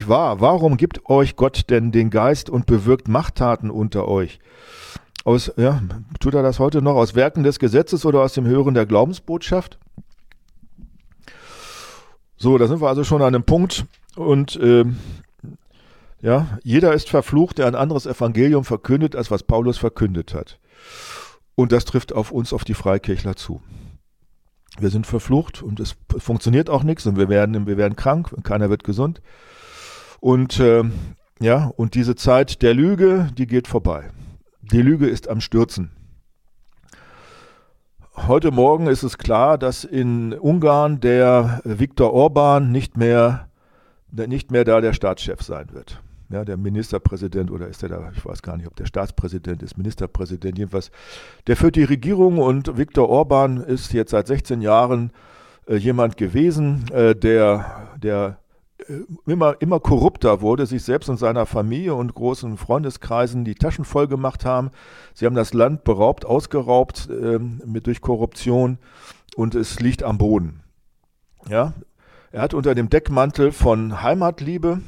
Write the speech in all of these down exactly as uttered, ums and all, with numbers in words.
nicht wahr? Warum gibt euch Gott denn den Geist und bewirkt Machttaten unter euch? Aus, ja, tut er das heute noch? Aus Werken des Gesetzes oder aus dem Hören der Glaubensbotschaft? So, da sind wir also schon an einem Punkt. Und äh, ja, jeder ist verflucht, der ein anderes Evangelium verkündet, als was Paulus verkündet hat. Und das trifft auf uns, auf die Freikirchler zu. Wir sind verflucht und es funktioniert auch nichts und wir werden, wir werden krank und keiner wird gesund. Und äh, ja, und diese Zeit der Lüge, die geht vorbei. Die Lüge ist am Stürzen. Heute Morgen ist es klar, dass in Ungarn der Viktor Orban nicht mehr, nicht mehr da der Staatschef sein wird. Ja, der Ministerpräsident oder ist der da, ich weiß gar nicht, ob der Staatspräsident ist, Ministerpräsident, jedenfalls. Der führt die Regierung und Viktor Orban ist jetzt seit sechzehn Jahren äh, jemand gewesen, äh, der, der äh, immer, immer korrupter wurde, sich selbst und seiner Familie und großen Freundeskreisen die Taschen voll gemacht haben. Sie haben das Land beraubt, ausgeraubt äh, mit, durch Korruption und es liegt am Boden. Ja? Er hat unter dem Deckmantel von Heimatliebe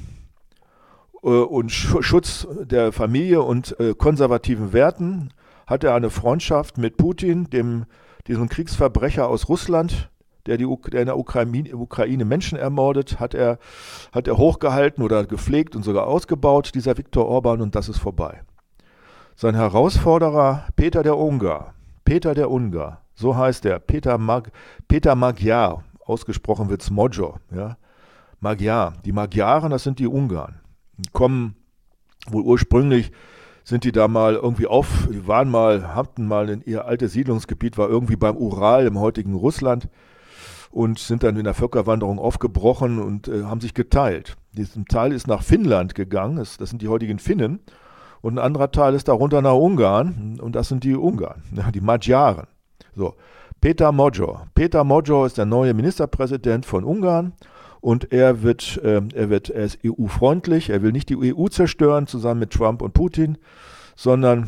und Schutz der Familie und äh, konservativen Werten hat er eine Freundschaft mit Putin, dem, diesem Kriegsverbrecher aus Russland, der, die, der in der Ukraine, Ukraine Menschen ermordet, hat er, hat er hochgehalten oder gepflegt und sogar ausgebaut, dieser Viktor Orban, und das ist vorbei. Sein Herausforderer Peter der Ungar, Peter der Ungar, so heißt er, Peter, Mag, Peter Magyar, ausgesprochen wird es Magyar, ja, Magyar, die Magyaren, das sind die Ungarn. Kommen wohl ursprünglich, sind die da mal irgendwie auf, die waren mal, hatten mal in ihr altes Siedlungsgebiet, war irgendwie beim Ural im heutigen Russland und sind dann in der Völkerwanderung aufgebrochen und äh, haben sich geteilt. Diesen Teil ist nach Finnland gegangen, das, das sind die heutigen Finnen, und ein anderer Teil ist darunter nach Ungarn und das sind die Ungarn, ja, die Magyaren. So, Peter Magyar. Peter Magyar ist der neue Ministerpräsident von Ungarn. Und er wird, äh, er wird, er ist E U-freundlich, er will nicht die E U zerstören, zusammen mit Trump und Putin, sondern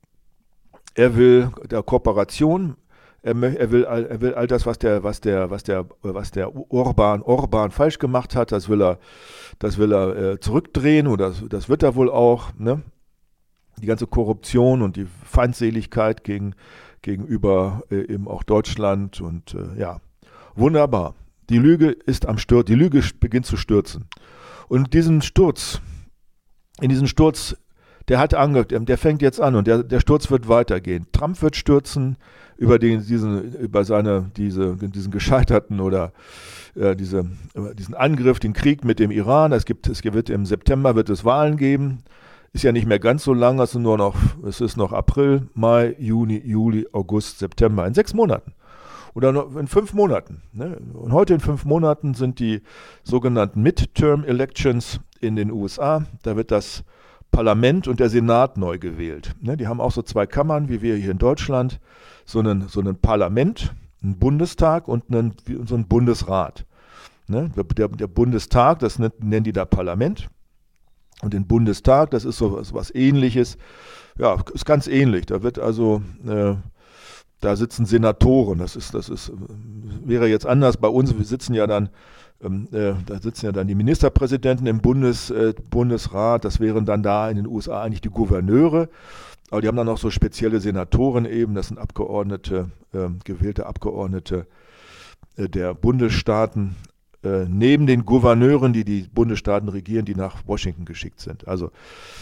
er will der Kooperation, er, er, will, er will all das, was der, was der, was der, was der Orban, Orban falsch gemacht hat, das will er, das will er äh, zurückdrehen oder das, das wird er wohl auch, ne? Die ganze Korruption und die Feindseligkeit gegen, gegenüber äh, eben auch Deutschland und äh, ja, wunderbar. Die Lüge ist am Sturz, die Lüge beginnt zu stürzen. Und diesen Sturz, in diesen Sturz, der hat ange, der fängt jetzt an und der, der Sturz wird weitergehen. Trump wird stürzen über den, diesen, über seine, diese, diesen gescheiterten oder äh, diese, diesen Angriff, den Krieg mit dem Iran. Es gibt, es wird im September wird es Wahlen geben. Ist ja nicht mehr ganz so lang, es sind nur noch, es ist noch April, Mai, Juni, Juli, August, September, in sechs Monaten. Oder noch in fünf Monaten. Ne? Und heute in fünf Monaten sind die sogenannten Midterm Elections in den U S A. Da wird das Parlament und der Senat neu gewählt. Ne? Die haben auch so zwei Kammern, wie wir hier in Deutschland. So einen, so einen Parlament, einen Bundestag und einen, so einen Bundesrat. Ne? Der, der Bundestag, das nennen die da Parlament. Und den Bundestag, das ist so was, was Ähnliches. Ja, ist ganz ähnlich. Da wird also... Äh, Da sitzen Senatoren, das ist, das ist, wäre jetzt anders bei uns, wir sitzen ja dann, ähm, äh, da sitzen ja dann die Ministerpräsidenten im Bundes, äh, Bundesrat, das wären dann da in den U S A eigentlich die Gouverneure, aber die haben dann auch so spezielle Senatoren eben, das sind Abgeordnete, äh, gewählte Abgeordnete äh, der Bundesstaaten, äh, neben den Gouverneuren, die die Bundesstaaten regieren, die nach Washington geschickt sind. Also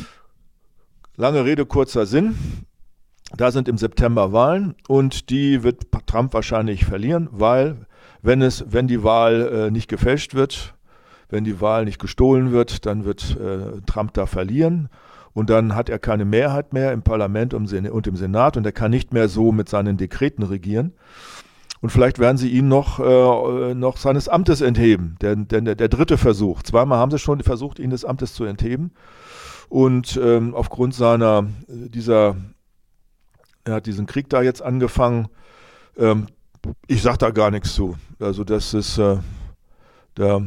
lange Rede, kurzer Sinn. Da sind im September Wahlen und die wird Trump wahrscheinlich verlieren, weil wenn es, wenn die Wahl äh, nicht gefälscht wird, wenn die Wahl nicht gestohlen wird, dann wird äh, Trump da verlieren und dann hat er keine Mehrheit mehr im Parlament und im Senat und er kann nicht mehr so mit seinen Dekreten regieren. Und vielleicht werden sie ihn noch, äh, noch seines Amtes entheben, denn, denn der, der dritte Versuch. Zweimal haben sie schon versucht, ihn des Amtes zu entheben und ähm, aufgrund seiner, dieser Er hat diesen Krieg da jetzt angefangen. Ähm, ich sage da gar nichts zu. Also das ist, äh, da,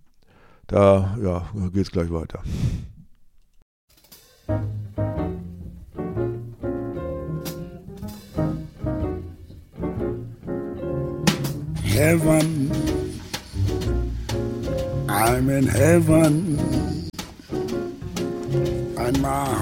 da ja, geht es gleich weiter. Heaven, I'm in heaven. Einmal